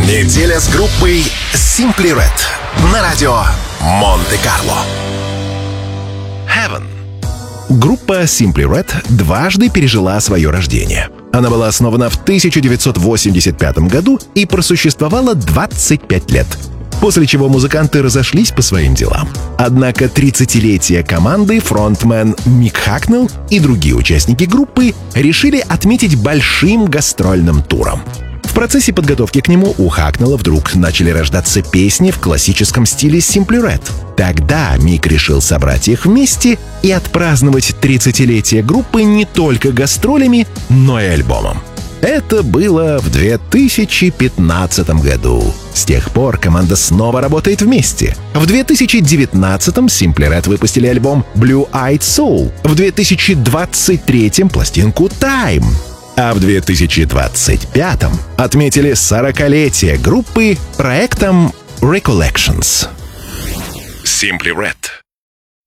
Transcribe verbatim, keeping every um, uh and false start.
Неделя с группой Simply Red на радио Монте-Карло. Heaven. Группа Simply Red дважды пережила свое рождение. Она была основана в тысяча девятьсот восемьдесят пятом году и просуществовала двадцать пять лет. После чего музыканты разошлись по своим делам. Однако тридцатилетие команды фронтмен Мик Хакнелл и другие участники группы решили отметить большим гастрольным туром. В процессе подготовки к нему у Хакнелла вдруг начали рождаться песни в классическом стиле Simply Red. Тогда Мик решил собрать их вместе и отпраздновать тридцатилетие группы не только гастролями, но и альбомом. Это было в две тысячи пятнадцатом году. С тех пор команда снова работает вместе. В две тысячи девятнадцатом Simply Red выпустили альбом Blue Eyed Soul, в две тысячи двадцать третьем пластинку Time, а в две тысячи двадцать пятом отметили сорокалетие группы проектом Recollections. Simply Red.